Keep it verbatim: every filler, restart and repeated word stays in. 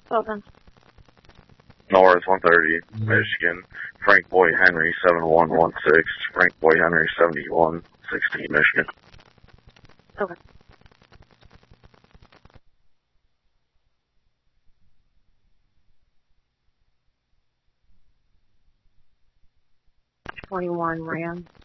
Open. North one thirty, mm-hmm. Michigan. Frank Boy Henry, seven one one six. Frank Boy Henry, seventy-one sixteen, Michigan. Okay. twenty-one, Ram.